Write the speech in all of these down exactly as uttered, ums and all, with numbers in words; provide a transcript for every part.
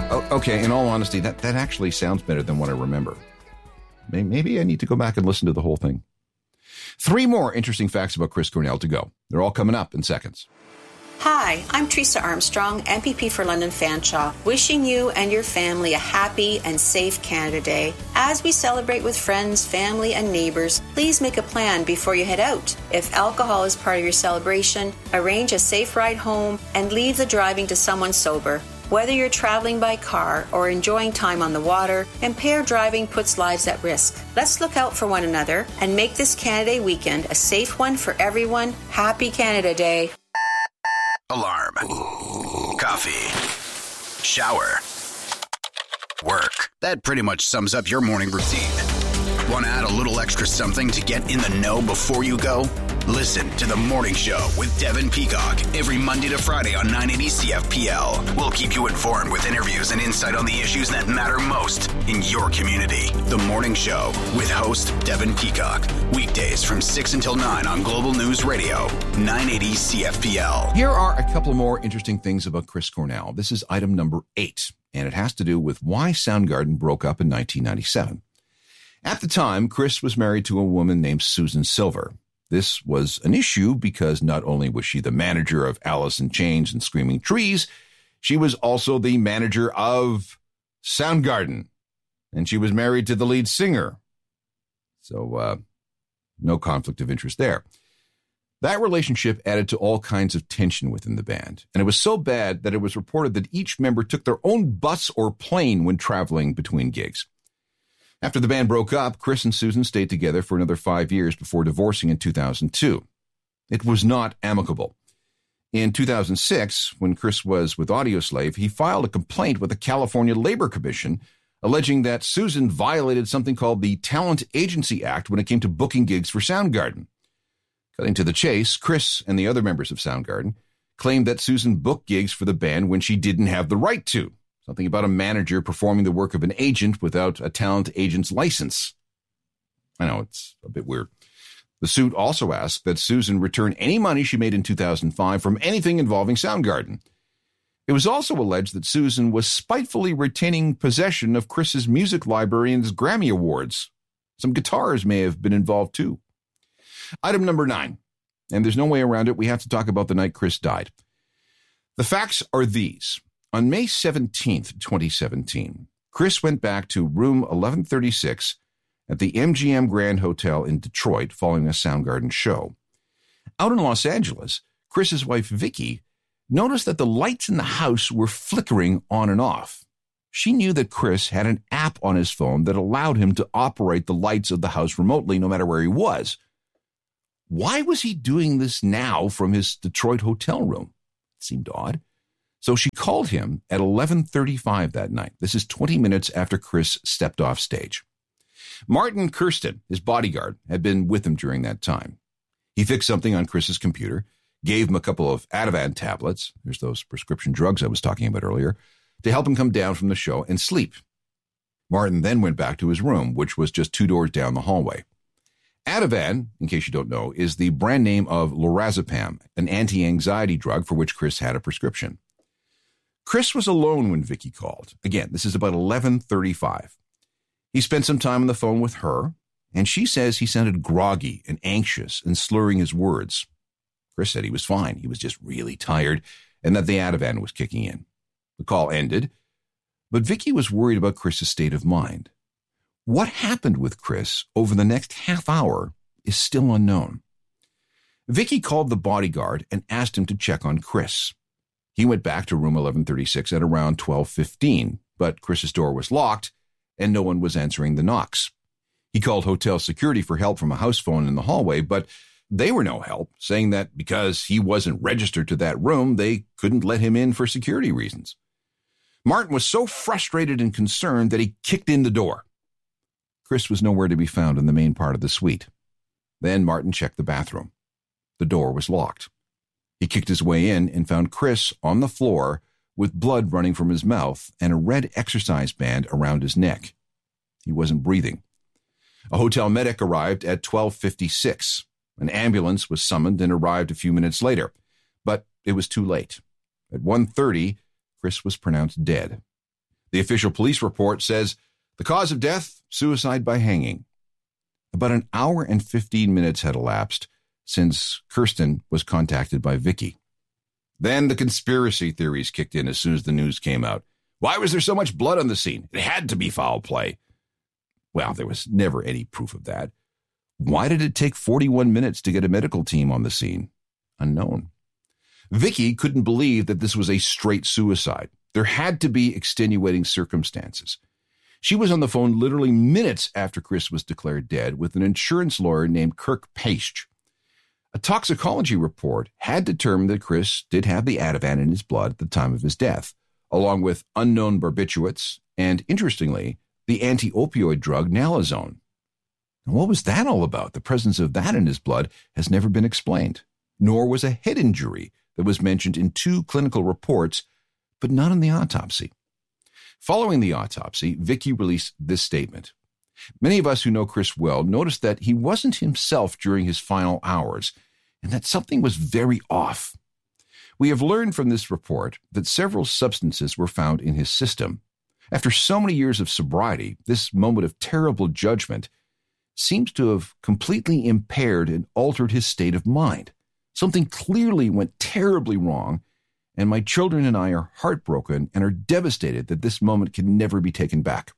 Oh, okay, in all honesty, that, that actually sounds better than what I remember. Maybe I need to go back and listen to the whole thing. Three more interesting facts about Chris Cornell to go. They're all coming up in seconds. Hi, I'm Teresa Armstrong, M P P for London Fanshawe, wishing you and your family a happy and safe Canada Day. As we celebrate with friends, family, and neighbors, please make a plan before you head out. If alcohol is part of your celebration, arrange a safe ride home and leave the driving to someone sober. Whether you're traveling by car or enjoying time on the water, impaired driving puts lives at risk. Let's look out for one another and make this Canada Day weekend a safe one for everyone. Happy Canada Day. Alarm. Coffee. Shower. Work. That pretty much sums up your morning routine. Want to add a little extra something to get in the know before you go? Listen to The Morning Show with Devin Peacock every Monday to Friday on nine eighty C F P L. We'll keep you informed with interviews and insight on the issues that matter most in your community. The Morning Show with host Devin Peacock. Weekdays from six until nine on Global News Radio, nine eighty C F P L. Here are a couple more interesting things about Chris Cornell. This is item number eight, and it has to do with why Soundgarden broke up in nineteen ninety-seven. At the time, Chris was married to a woman named Susan Silver. This was an issue because not only was she the manager of Alice in Chains and Screaming Trees, she was also the manager of Soundgarden, and she was married to the lead singer. So, uh, no conflict of interest there. That relationship added to all kinds of tension within the band, and it was so bad that it was reported that each member took their own bus or plane when traveling between gigs. After the band broke up, Chris and Susan stayed together for another five years before divorcing in two thousand two. It was not amicable. In two thousand six, when Chris was with Audioslave, he filed a complaint with the California Labor Commission, alleging that Susan violated something called the Talent Agency Act when it came to booking gigs for Soundgarden. Cutting to the chase, Chris and the other members of Soundgarden claimed that Susan booked gigs for the band when she didn't have the right to. Something about a manager performing the work of an agent without a talent agent's license. I know, it's a bit weird. The suit also asked that Susan return any money she made in two thousand five from anything involving Soundgarden. It was also alleged that Susan was spitefully retaining possession of Chris's music library and his Grammy Awards. Some guitars may have been involved too. Item number nine, and there's no way around it, we have to talk about the night Chris died. The facts are these. On May seventeenth, twenty seventeen, Chris went back to room eleven thirty-six at the M G M Grand Hotel in Detroit following a Soundgarden show. Out in Los Angeles, Chris's wife, Vicky, noticed that the lights in the house were flickering on and off. She knew that Chris had an app on his phone that allowed him to operate the lights of the house remotely no matter where he was. Why was he doing this now from his Detroit hotel room? It seemed odd. So she called him at eleven thirty-five that night. This is twenty minutes after Chris stepped off stage. Martin Kirsten, his bodyguard, had been with him during that time. He fixed something on Chris's computer, gave him a couple of Ativan tablets, there's those prescription drugs I was talking about earlier, to help him come down from the show and sleep. Martin then went back to his room, which was just two doors down the hallway. Ativan, in case you don't know, is the brand name of lorazepam, an anti-anxiety drug for which Chris had a prescription. Chris was alone when Vicky called. Again, this is about eleven thirty-five. He spent some time on the phone with her, and she says he sounded groggy and anxious and slurring his words. Chris said he was fine. He was just really tired and that the Ativan was kicking in. The call ended, but Vicky was worried about Chris's state of mind. What happened with Chris over the next half hour is still unknown. Vicky called the bodyguard and asked him to check on Chris. He went back to room eleven thirty-six at around twelve fifteen, but Chris's door was locked and no one was answering the knocks. He called hotel security for help from a house phone in the hallway, but they were no help, saying that because he wasn't registered to that room, they couldn't let him in for security reasons. Martin was so frustrated and concerned that he kicked in the door. Chris was nowhere to be found in the main part of the suite. Then Martin checked the bathroom. The door was locked. He kicked his way in and found Chris on the floor with blood running from his mouth and a red exercise band around his neck. He wasn't breathing. A hotel medic arrived at twelve fifty-six. An ambulance was summoned and arrived a few minutes later, but it was too late. At one thirty, Chris was pronounced dead. The official police report says the cause of death, suicide by hanging. About an hour and fifteen minutes had elapsed since Kirsten was contacted by Vicky. Then the conspiracy theories kicked in as soon as the news came out. Why was there so much blood on the scene? It had to be foul play. Well, there was never any proof of that. Why did it take forty-one minutes to get a medical team on the scene? Unknown. Vicky couldn't believe that this was a straight suicide. There had to be extenuating circumstances. She was on the phone literally minutes after Chris was declared dead with an insurance lawyer named Kirk Paich. A toxicology report had determined that Chris did have the Ativan in his blood at the time of his death, along with unknown barbiturates and, interestingly, the anti-opioid drug nalazone. And what was that all about? The presence of that in his blood has never been explained, nor was a head injury that was mentioned in two clinical reports, but not in the autopsy. Following the autopsy, Vicky released this statement. Many of us who know Chris well noticed that he wasn't himself during his final hours, and that something was very off. We have learned from this report that several substances were found in his system. After so many years of sobriety, this moment of terrible judgment seems to have completely impaired and altered his state of mind. Something clearly went terribly wrong, and my children and I are heartbroken and are devastated that this moment can never be taken back.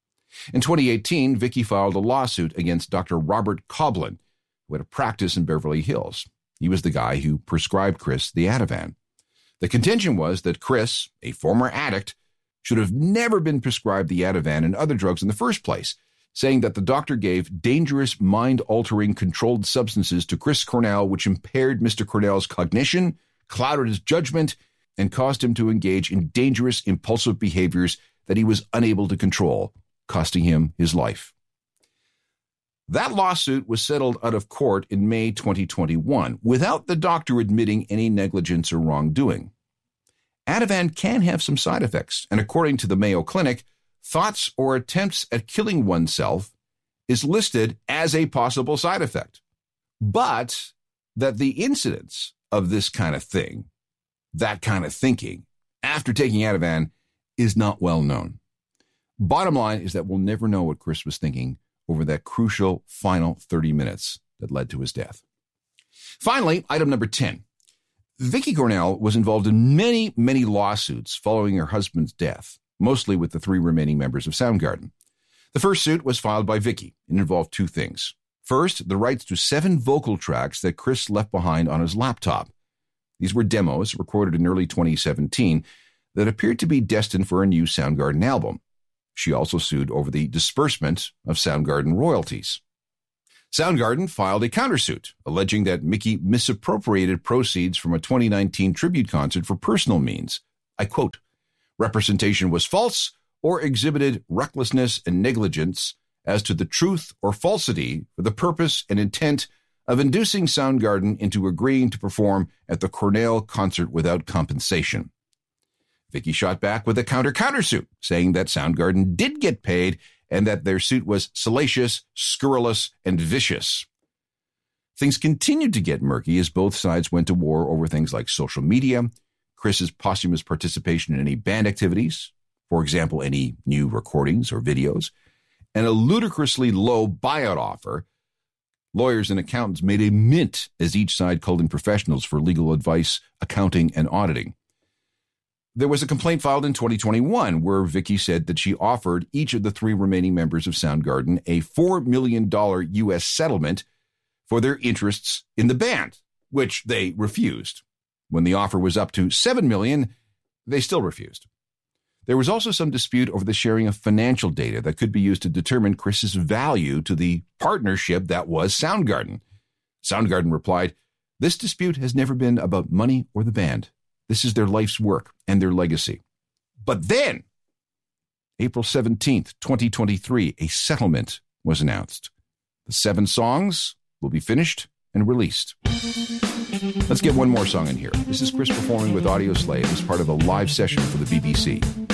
In twenty eighteen, Vicky filed a lawsuit against Doctor Robert Coblin, who had a practice in Beverly Hills. He was the guy who prescribed Chris the Ativan. The contention was that Chris, a former addict, should have never been prescribed the Ativan and other drugs in the first place, saying that the doctor gave dangerous, mind-altering controlled substances to Chris Cornell, which impaired Mister Cornell's cognition, clouded his judgment, and caused him to engage in dangerous, impulsive behaviors that he was unable to control, costing him his life. That lawsuit was settled out of court in May twenty twenty-one, without the doctor admitting any negligence or wrongdoing. Ativan can have some side effects, and according to the Mayo Clinic, thoughts or attempts at killing oneself is listed as a possible side effect. But that the incidence of this kind of thing, that kind of thinking, after taking Ativan is not well known. Bottom line is that we'll never know what Chris was thinking over that crucial final thirty minutes that led to his death. Finally, item number ten. Vicky Cornell was involved in many, many lawsuits following her husband's death, mostly with the three remaining members of Soundgarden. The first suit was filed by Vicky and involved two things. First, the rights to seven vocal tracks that Chris left behind on his laptop. These were demos recorded in early twenty seventeen that appeared to be destined for a new Soundgarden album. She also sued over the disbursement of Soundgarden royalties. Soundgarden filed a countersuit, alleging that Mickey misappropriated proceeds from a twenty nineteen tribute concert for personal means. I quote, "Representation was false or exhibited recklessness and negligence as to the truth or falsity for the purpose and intent of inducing Soundgarden into agreeing to perform at the Cornell concert without compensation." Vicky shot back with a counter-countersuit, saying that Soundgarden did get paid and that their suit was salacious, scurrilous, and vicious. Things continued to get murky as both sides went to war over things like social media, Chris's posthumous participation in any band activities, for example, any new recordings or videos, and a ludicrously low buyout offer. Lawyers and accountants made a mint as each side called in professionals for legal advice, accounting, and auditing. There was a complaint filed in twenty twenty-one where Vicky said that she offered each of the three remaining members of Soundgarden a four million dollars U S settlement for their interests in the band, which they refused. When the offer was up to seven million dollars, they still refused. There was also some dispute over the sharing of financial data that could be used to determine Chris's value to the partnership that was Soundgarden. Soundgarden replied, "This dispute has never been about money or the band. This is their life's work and their legacy." But then, April seventeenth, twenty twenty-three, a settlement was announced. The seven songs will be finished and released. Let's get one more song in here. This is Chris performing with Audioslave as part of a live session for the B B C.